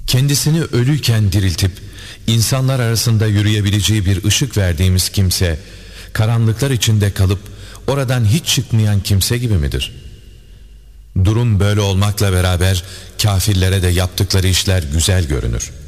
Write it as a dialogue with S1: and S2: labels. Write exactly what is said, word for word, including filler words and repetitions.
S1: Kendisini ölüyken diriltip insanlar arasında yürüyebileceği bir ışık verdiğimiz kimse, karanlıklar içinde kalıp oradan hiç çıkmayan kimse gibi midir? Durum böyle olmakla beraber kafirlere de yaptıkları işler güzel görünür.